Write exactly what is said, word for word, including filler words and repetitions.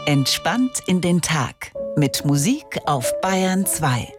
Entspannt in den Tag mit Musik auf Bayern zwei.